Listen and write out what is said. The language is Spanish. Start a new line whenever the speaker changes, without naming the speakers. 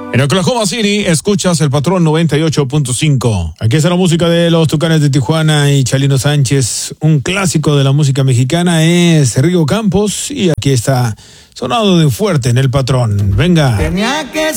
En Oklahoma City escuchas el Patrón 98.5. Aquí está la música de los Tucanes de Tijuana y Chalino Sánchez. Un clásico de la música mexicana es Rigo Campos y aquí está sonado de fuerte en el Patrón. Venga.
Tenía que